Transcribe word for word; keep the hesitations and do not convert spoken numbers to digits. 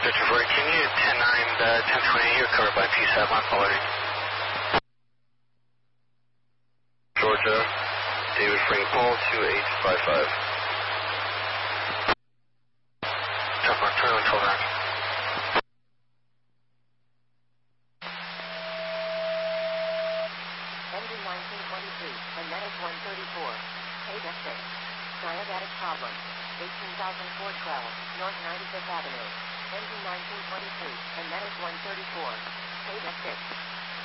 Victor four, can you ten nine, uh, ten twenty, you're covered by P seven, my apologies. Georgia, David Frank Paul, two eight five five. Jump on, turn on twelve nine. Engine nineteen twenty-two, and that is one thirty-four. K D six. Diabetic problem. eighteen thousand four hundred twelve, North ninety-fifth Avenue. Engine nineteen twenty-two, and that is one thirty-four. K D six.